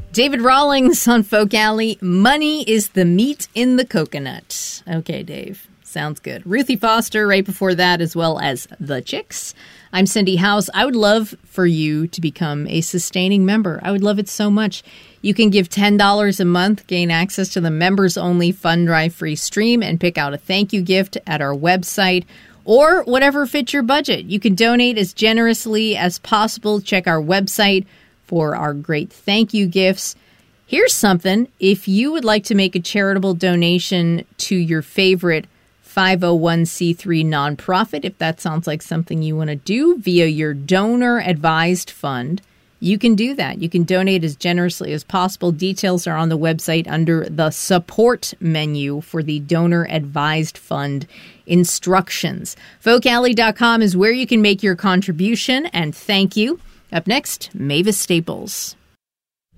David Rawlings on Folk Alley. Money is the meat in the coconut. Okay, Dave. Sounds good. Ruthie Foster right before that, as well as The Chicks. I'm Cindy House. I would love for you to become a sustaining member. I would love it so much. You can give $10 a month, gain access to the members-only Fund Drive free stream, and pick out a thank you gift at our website or whatever fits your budget. You can donate as generously as possible. Check our website for our great thank you gifts. Here's something. If you would like to make a charitable donation to your favorite 501c3 nonprofit, if that sounds like something you want to do via your donor-advised fund, you can do that. You can donate as generously as possible. Details are on the website under the support menu for the donor-advised fund instructions. Folkalley.com is where you can make your contribution, and thank you. Up next, Mavis Staples.